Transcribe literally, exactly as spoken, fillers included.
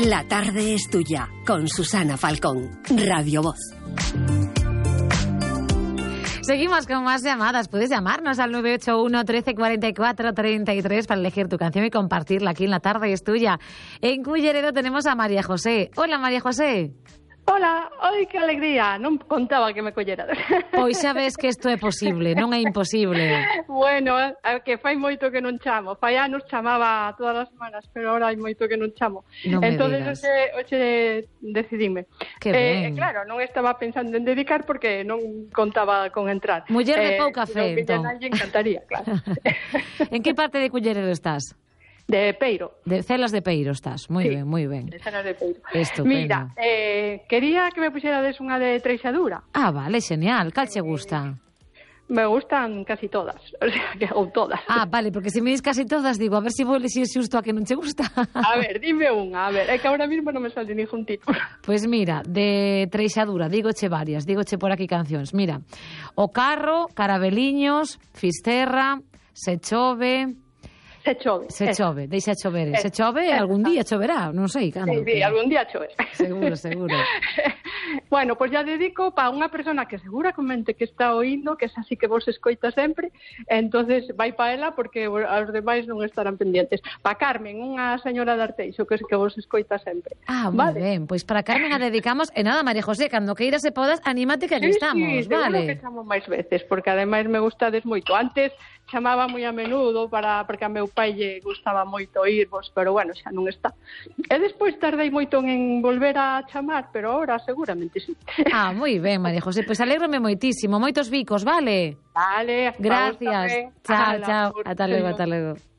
La tarde es tuya, con Susana Falcón, Radio Voz. Seguimos con más llamadas. Puedes llamarnos al nueve ocho uno, trece, cuarenta y cuatro, treinta y tres para elegir tu canción y compartirla aquí en La tarde es tuya. En Culleredo tenemos a María José. Hola, María José. Hola, oi, que alegría, non contaba que me collera. Pois xa ves que isto é posible, non é imposible. Bueno, que fai moito que non chamo, fai anos chamaba todas as semanas, pero ahora hai moito que non chamo. Non me Entonces, digas. hoxe, hoxe decidime. Que eh, ben. Claro, non estaba pensando en dedicar porque non contaba con entrar. Muller de eh, pouca fe, entón. entón. Non encantaría, claro. En que parte de Culleredo estás? De Peiro. De Celas de Peiro estás, moi Sí, ben, moi ben. de Celas de Peiro. Estupendo. Mira, eh, quería que me puxerades unha de treixadura. Ah, vale, genial. Cal che gusta? Me gustan casi todas, o sea, que, ou todas. Ah, vale, porque se me dis casi todas, digo, a ver se vou elixir xusto a que non che gusta. A ver, dime unha, a ver, é que ahora mismo non me sale ningún título. Pois pues mira, de treixadura, dígoche varias, dígoche por aquí cancións. Mira, O carro, Carabeliños, Fisterra, Se chove... Se chove. Se chove, deixa chover. Se chove, algún día choverá, non sei cando. Sí, sí, algún día chove. Seguro, seguro. Bueno, pois pues ya dedico para unha persona que seguramente que está oíndo, que es así que vos escoita sempre, entonces vai para ela porque os demais non estarán pendientes. Para Carmen, unha señora de Arteixo que es que vos escoita sempre. Ah, moi vale. ben, pois para Carmen a dedicamos. E nada, María José, cando queiras e podas, anímate que aquí Sí, estamos, sí, vale? seguro que chamo máis veces, porque ademais me gustades moito. Antes chamaba moi a menudo para porque a meu pai lle gustaba moito oírvos, pero bueno, xa non está. E despois tardei moito en volver a chamar, pero ahora seguramente sí. Ah, moi ben, María José, pois alégrome moitísimo, moitos bicos, vale? Vale, Gracias. Chao, chao. Ata logo, ata logo.